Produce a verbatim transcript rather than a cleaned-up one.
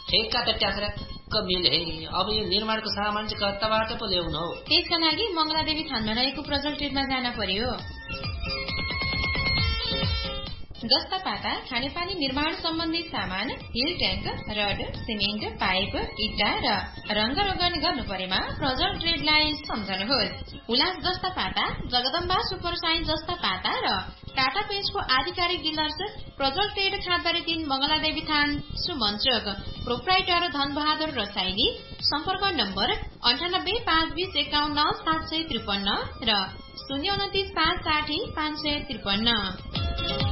ठेक्का त ट्याक्राक्क मिले। अब यो निर्माणको सामान चाहिँ कताबाट पो ल्याउनु हौ? त्यसका लागि मंगलादेवी थानमा रहेको प्रजल ट्रेडमा जान पर्यो। जस्ता पाता खानेपानी निर्माण सम्बन्धी सामान, hill tank, rod, cement, pipe, इट्टा र रंगरोगन गर्नु परेमा प्रजल ट्रेडलाई सम्झनुहोस्। उलास जस्ता पाता, जगदम्बा सुपर साइन्स जस्ता पाता र टाटा पेन्टको आधिकारिक डिलर्स प्रजल ट्रेड खाँदरी तीन मंगलादेवी थान सुमञ्चोक। प्रोप्राइटर धनबहादुर रसाइली। सम्पर्क नम्बर अन्ठानब्बे पाँच बीस एकाउन्न सात सय त्रिपन्न र शून्य उन्तिस पाँच साठी पाँच सय त्रिपन्न।